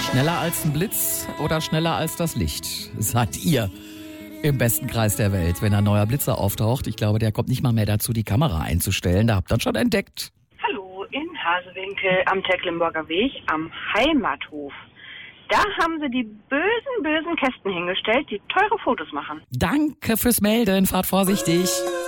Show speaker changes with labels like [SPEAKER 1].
[SPEAKER 1] Schneller als ein Blitz oder schneller als das Licht? Seid ihr im besten Kreis der Welt, wenn ein neuer Blitzer auftaucht? Ich glaube, der kommt nicht mal mehr dazu, die Kamera einzustellen. Da habt ihr schon entdeckt.
[SPEAKER 2] Hallo, in Hasewinkel am Tecklenburger Weg am Heimathof. Da haben sie die bösen Kästen hingestellt, die teure Fotos machen.
[SPEAKER 1] Danke fürs Melden. Fahrt vorsichtig.